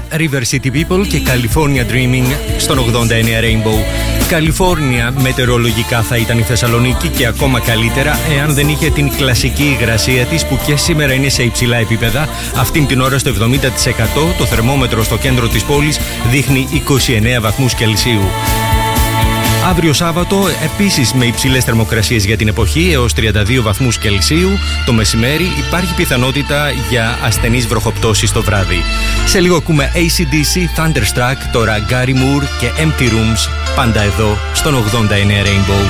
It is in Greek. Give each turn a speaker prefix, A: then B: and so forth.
A: River City People και California Dreaming στον 89 Rainbow. Καλιφόρνια μετεωρολογικά θα ήταν η Θεσσαλονίκη και ακόμα καλύτερα εάν δεν είχε την κλασική υγρασία της που και σήμερα είναι σε υψηλά επίπεδα. Αυτήν την ώρα στο 70% το θερμόμετρο στο κέντρο της πόλης δείχνει 29 βαθμούς Κελσίου. Αύριο Σάββατο επίσης με υψηλές θερμοκρασίες για την εποχή έως 32 βαθμούς Κελσίου. Το μεσημέρι υπάρχει πιθανότητα για ασθενείς βροχοπτώσεις το βράδυ. Σε λίγο ακούμε AC/DC, Thunderstruck, τώρα Gary Moore και Empty Rooms, πάντα εδώ στον 89 Rainbow.